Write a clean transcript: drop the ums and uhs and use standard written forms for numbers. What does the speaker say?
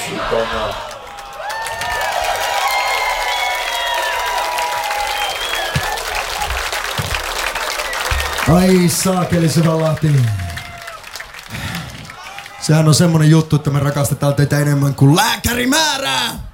Ai saakeli Syvänlahti. Sehän on semmonen juttu, että me rakastetaan teitä enemmän kuin lääkäri määrää.